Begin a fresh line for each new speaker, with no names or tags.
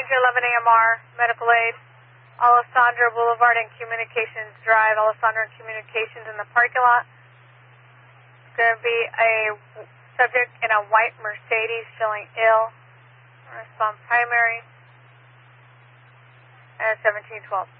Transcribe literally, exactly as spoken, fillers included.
two eleven A M R, medical aid, Alessandra Boulevard and Communications Drive, Alessandra and Communications in the parking lot. It's going to be a subject in a white Mercedes feeling ill. Respond primary at seventeen twelve.